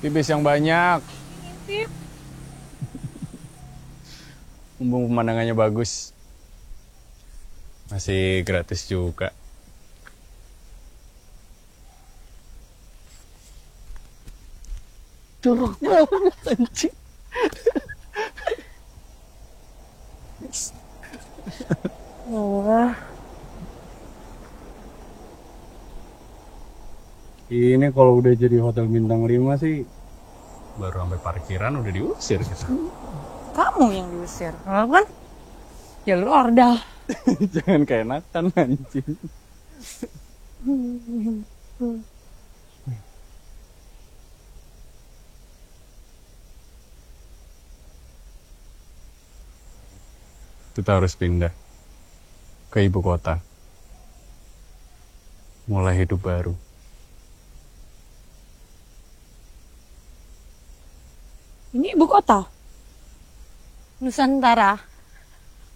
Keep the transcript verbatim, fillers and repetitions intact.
Pipis yang banyak. Ngintip. Mumpung pemandangannya bagus. Masih gratis juga. Jorok banget anjing. Wah, Ini kalau udah jadi hotel bintang lima sih baru sampai parkiran udah diusir kita. kamu yang diusir. Kalau kan jalur ordal. Jangan keenakan anjing. Kita harus pindah ke ibu kota. Mulai hidup baru. Ini ibu kota. Nusantara.